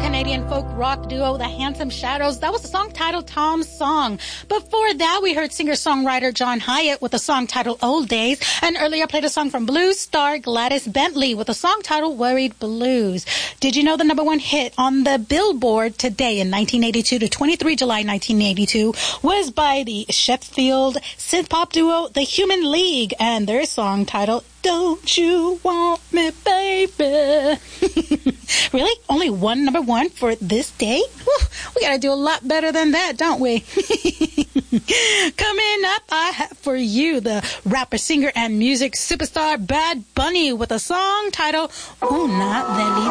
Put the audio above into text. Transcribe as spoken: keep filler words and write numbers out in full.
Canadian folk rock duo, the Handsome Shadows. That was the song titled Tom's Song. Before that, we heard singer-songwriter John Hyatt with a song titled Old Days. And earlier played a song from blues star Gladys Bentley with a song titled Worried Blues. Did you know the number one hit on the Billboard today in nineteen eighty-two to twenty-three July nineteen eighty-two was by the Sheffield synth-pop duo The Human League and their song titled Don't You Want Me, Baby? Really? Only one number one for this day? Whew, we gotta do a lot better than that, don't we? Coming up, I have for you the rapper, singer, and music superstar Bad Bunny with a song titled Una Delita.